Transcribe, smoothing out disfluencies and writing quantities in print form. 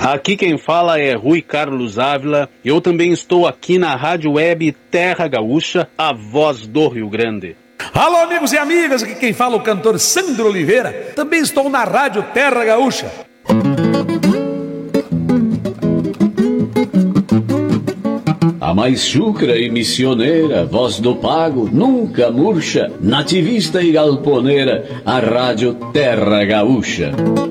Aqui quem fala é Rui Carlos Ávila. Eu também estou aqui na Rádio Web Terra Gaúcha, a voz do Rio Grande. Alô, amigos e amigas, aqui quem fala é o cantor Sandro Oliveira. Também estou na Rádio Terra Gaúcha. A mais chucra e missioneira, voz do pago, nunca murcha, nativista e galponeira, a Rádio Terra Gaúcha.